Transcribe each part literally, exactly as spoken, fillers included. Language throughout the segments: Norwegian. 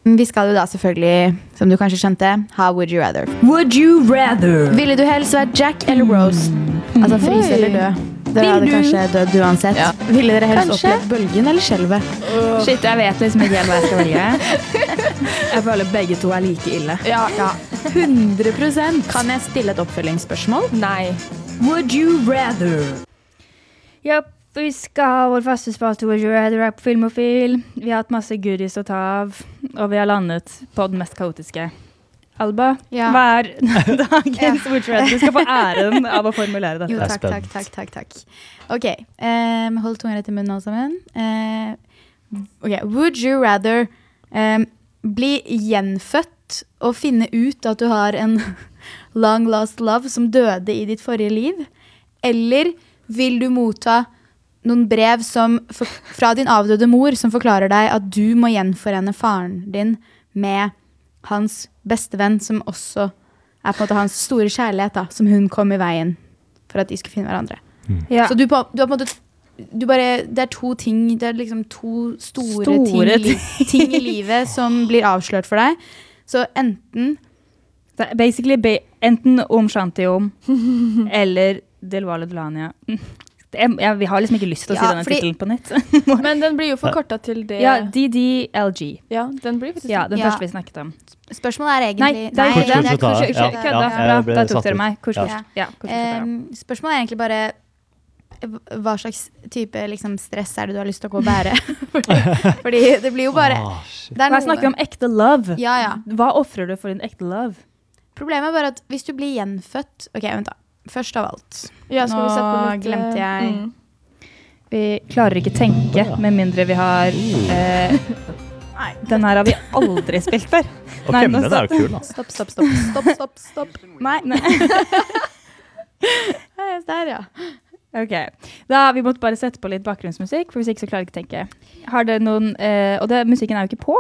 Vi skal jo da selvfølgelig, som du kanskje skjønte, How would you rather? Would you rather? Ville du helst være Jack eller Rose? Altså fryse eller dø? Dere hadde kanskje dødd uansett. Ja. Ville dere helst Kanskje. opplevd bølgen eller skjelvet? Uh. Shit, jeg vet liksom ikke helt hva jeg skal velge. Jeg føler begge to er like ille. Ja. Ja, hundre prosent. Kan jeg stille et oppfølgingsspørsmål? Nei. Would you rather? Ja, vi skal ha vår faste spalte Would you rather er på Filmofil. Vi har hatt masse goodies å ta av, og vi har landet på den mest kaotiske. Alba, Ja. hva er dagens Would you rather? Du skal få æren av å formulere dette. Jo, takk, takk, takk, takk, takk. Ok, um, hold tunga rett i munnen alle sammen. Uh, ok, would you rather um, bli gjenfødt og finne ut at du har en long lost love som døde i ditt forrige liv? Eller vil du motta noen brev som, for, fra din avdøde mor som forklarer deg at du må gjenforene faren din med hans bestevenn, som også er på en måte hans store kjærlighet, da, som hun kom i veien for at de skulle finne hverandre. Mm. Ja. Så du, på, du har på en måte, du bare, det er to ting, det er liksom to store, Store ting, i li- ting i livet som blir avslørt for deg. Så enten, Det er basically ba enten Om Shanti Om, eller Dilwale Dulhania. Det er, jeg, vi har liksom ikke lyst til å Ja, si denne fordi- titelen på nytt. Men den blir jo forkortet til det. Ja, D D L G. Ja, den blir faktisk. Ja, den Ja. første vi snakket om. spørsmålet er Nei, egentlig... det er ikke Kort, den. kort, kort, Kurs- ja, kurs- ja, Kødda. ja, jeg Bra, ble da satt tok dere ut. meg. Kurs- Ja. kurs- ja, kurs- kurs- Um, spørsmålet er egentlig bare hva slags type liksom, stress er det du har lyst til å gå og bære? fordi, fordi det blir jo bare... Ah, shit. Det er Jeg snakker om ekte love. Ja, ja. Hva offrer du for din ekte love? Problemet er bare at hvis du blir gjenfødt... Ok, vent da. Først av alt. Ja, skal vi sette på Nå litt, glemte jeg... mm. Vi klarer ikke tenke, med mindre vi har... Eh, den her har vi aldri spilt før. Ok, Nei, men nå den er jo kul, da. Stopp, stopp, stopp. Stopp, stopp, stopp. Nei. Nei. Der, ja. Ok, da vi måtte bare sette på litt bakgrunnsmusikk, for hvis ikke så klarer jeg ikke å tenke. Har dere noen... Eh, og det, musikken er jo ikke på.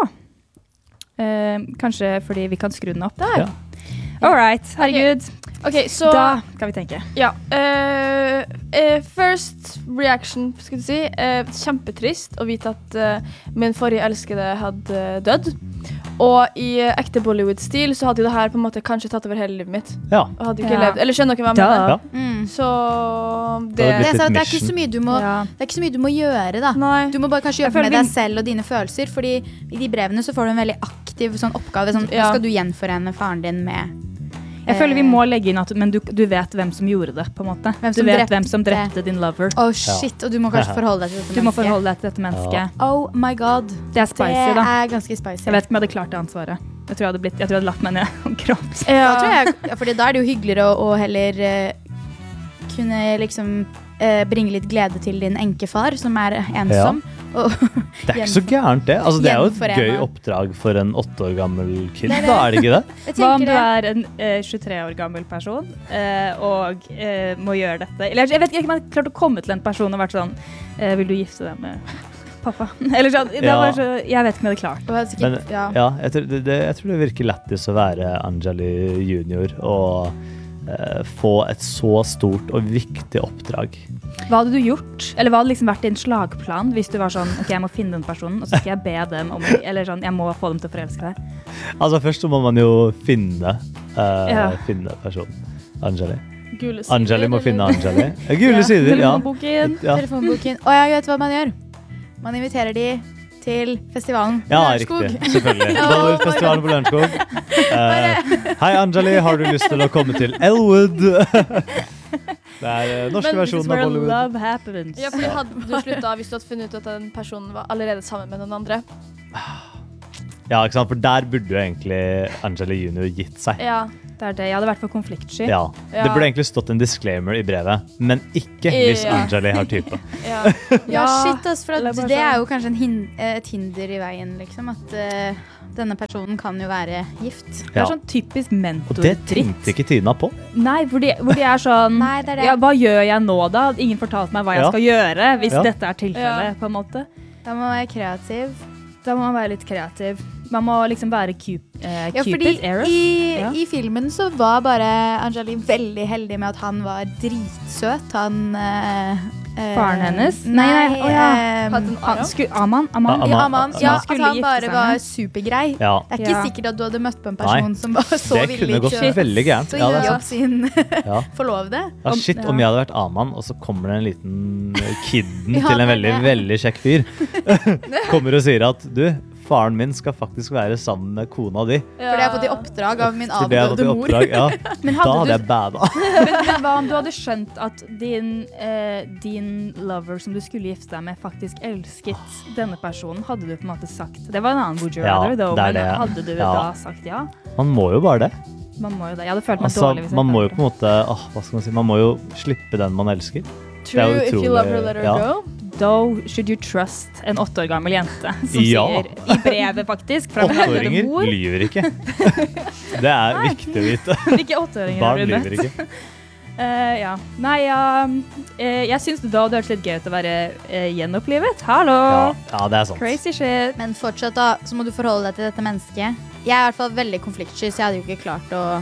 Eh, kanskje fordi vi kan skru den opp der. Ja. Alright, herregud. Ok, så... Da skal vi tenke. Ja. eh, eh, first reaction, skal du si. eh, kjempetrist å vite at eh, min forrige elskede hadde dødd. Og i eh, ekte Bollywood-stil så hadde jo det her på en måte kanskje tatt over hele livet mitt. Ja. Og hadde jo ikke Ja. levd. Eller skjønner dere hva jeg Da. mener? Ja. Mm. Så det... Det hadde Det, er blitt sant, et det, er ikke mission. så mye du må, Ja. det er ikke så mye du må gjøre, da. Nei. Du må bare kanskje Jeg jobbe føler med deg vi- selv og dine følelser, fordi i de brevene så får du en veldig aktiv sånn oppgave. Sånn, Ja. Skal du gjenforene faren din med... Jeg føler vi må legge inn at men du, du vet hvem som gjorde det, på en måte. Hvem Du som vet drepte- hvem som drepte din lover. Å, shit, og du må kanskje forholde deg til dette Du må mennesket. forholde deg til dette mennesket. Oh my god. Det er spicy, det da. er ganske spicy. Jeg vet ikke om jeg hadde klart det ansvaret. Jeg tror jeg hadde, blitt, jeg tror jeg hadde lagt meg ned og grått. Da tror jeg, ja, fordi da er det jo hyggeligere å, å heller eh, kunne liksom eh, bringe litt glede til din enkefar, som er ensom. Og, Det er ikke så gærent, det. Altså, det er jo et Gjenforene. gøy oppdrag for en åtte år gammel kid. Det er det. Da er det ikke det? jeg Hva om tenker du det. er en eh, tjuetre år gammel person eh, og eh, må gjøre dette? Eller jeg vet ikke om jeg har klart å komme til en person og vært sånn eh, vil du gifte deg med pappa? Eller sånn, det Ja. var så, jeg vet ikke om jeg hadde klart. Det var sikkert, Men ja. ja, jeg tror det, det, jeg tror det virker lættis å være Anjali junior og eh, få et så stort og viktig oppdrag. Hva hadde du gjort? Eller hva hadde liksom vært din slagplan hvis du var sånn, ok, jeg må finne den personen, og så skal jeg be dem om, eller sånn, jeg må få dem til å forelske deg. Altså, først så må man jo finne, eh, Ja. finne personen. Anjali. Gule sider, Anjali må eller? finne Anjali. Eh, Gule Ja. sider, ja. Telefonboken. ja. Telefonboken. Og jeg vet hva man gjør. Man inviterer de til festivalen på Ja, Lørenskog. riktig. Selvfølgelig. Ja, Bollywood-festivalen på Lørenskog. Eh, Hei, Anjali, har du lyst til å komme til Elwood? Det er eh, norske Men This is versjonen av where Bollywood. love happens. Ja, fordi hadde du sluttet hvis du hadde funnet ut at den personen var allerede sammen med noen andre? Ja, ikke sant? For der burde jo egentlig Anjali junior gitt seg. Ja. Det er det. Jeg hadde vært for konfliktsky. Ja. Ja. Det burde egentlig stått en disclaimer i brevet, men ikke hvis Ja. Anjali har type. Ja. Ja, shit, ass, for eller at bare det er sånn- jo kanskje en hin et hinder i veien, liksom. At eh, denne personen kan jo være gift. Det Ja. er sånn typisk Og det mentor-dritt. tenkte ikke Tina på. Nei, hvor de, hvor de er sånn, Nei, det er det. ja, hva gjør jeg nå da? Ingen fortalte meg hva jeg Ja. skal gjøre hvis Ja. dette er tilfellet, Ja. på en måte. Da må man være kreativ. Da må man være litt kreativ. Man må liksom være cup, eh, Ja, fordi Cupid, Eros. i, Ja. i filmen så var bare Anjali veldig heldig med at han var dritsøt. Han, eh, eh, Faren hennes? Nei, Nei, nei, å ja. eh, Hadde en Han Aram? sku, Aman? Aman? Ja, ja, Aman- Aman, ja, ja, at skulle han gifte bare seg var med. supergrei. Ja, Det er ikke Ja. sikkert at du hadde møtt på en person Nei. som var så det villig kunne gått til å veldig gærent. til å Ja, det gi er opp sant. sin Ja. forlovede. Ja, shit, ja. om jeg hadde vært A-mann, og så kommer det en liten kidden Ja, til en det er veldig, det. veldig kjekk fyr. Kommer og sier at du, faren min skal faktisk være sammen med kona di. Fordi jeg har fått i oppdrag av min Fordi jeg har fått i avdøde mor. oppdrag, ja. Men Da hadde hadde du, jeg bada. men, men hva om du hadde skjønt at din, eh, din lover som du skulle gifte deg med, faktisk elsket denne personen? Hadde du på en måte sagt Det var en annen Would you Ja, rather, though, det er men det. hadde du Ja. da sagt ja? Man må jo bare det. Man må jo det. Jeg hadde følt meg Altså, dårlig hvis jeg man ikke må jo hadde på en måte åh, hva skal man si, man må jo slippe den man elsker. True, jo if you utrolig- love her, let her ja. go. det. Though should you trust en åtte år gammel jente som Ja. sier i brevet faktisk fra min avdøde Åtteåringer mor. lyver ikke. Det er viktig å vite. Ikke åtteåringer Barn har blitt lyver møtt. ikke. Eh, ja. Nei, ja, eh, jeg syns det da hadde vært litt gøy å være uh, gjenopplivet. Hallo! Ja, ja, det er sant. Crazy shit. Men fortsatt da, så må du forholde deg til dette mennesket. Jeg er i hvert fall veldig konfliktsky, så jeg hadde jo ikke klart å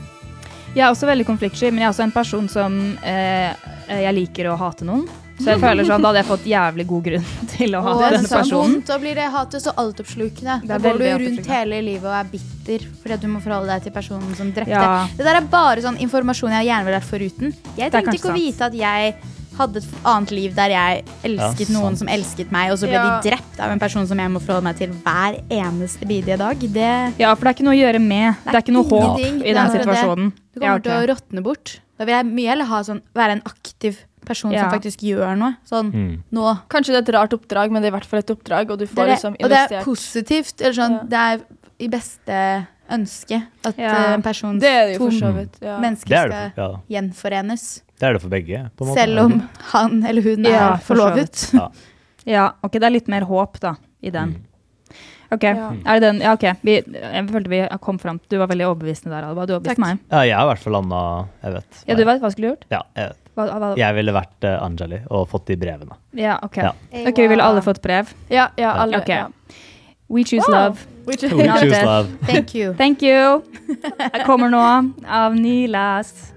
Jeg er også veldig konfliktsky, men jeg er også en person som eh, jeg liker å hate noen. Så jeg føler sånn, da hadde jeg fått jævlig god grunn til å Å, hate det er denne så personen. vondt, da blir det hatet så altoppslukende. Det Da er går du veldig rundt altoppslukende. hele livet og er bitter fordi at du må forholde deg til personen som drepte. Ja. Det der er bare sånn informasjon jeg gjerne ville vært foruten. Jeg Det er trengte kanskje ikke å sant. vite at jeg hadde et annet liv der jeg elsket Ja, noen sant. som elsket meg, og så ble Ja. de drept av en person som jeg må forholde meg til hver eneste bidige dag. Det, Ja, for det er ikke noe å gjøre med. Det er ikke noe håp ingenting. i Det den er bare det. situasjonen. du Ja, kommer til å ok. råtne bort. Da vil jeg mye heller ha sånn, være en aktiv person Ja. som faktisk gjør noe. Sånn, Mm. nå. Kanskje det er et rart oppdrag, men det er i hvert fall et oppdrag, og du Det får er det. liksom Og det er investert. positivt. Eller sånn, Ja. det er i beste ønske at Ja. eh, en person, Det er det jo for to så vidt. Ja. mennesker Det er det, skal for, ja. gjenforenes. det er det for begge, på en måte. Selv om han eller hun Ja, er for så forlovet. Ja. Ja, ok, det er litt mer håp da, i den. Mm. Ok, Ja. er det den? Ja, ok. Vi, jeg følte vi kom frem. Du var veldig overbevisende der, Alba. Du overbeviste Takk. meg. Ja, jeg har i hvert fall landa Jeg vet. Ja, du vet hva skulle du gjort? Ja, jeg vet. Hva, hva? Jeg ville vært uh, Anjali og fått de brevene. Ja, ok. Ja. Ok, vi ville alle fått brev. Ja, ja, alle. Ok. Ja. We choose Wow. love. Which We choose love. Thank you. Thank you. Jeg kommer nå av Nilas.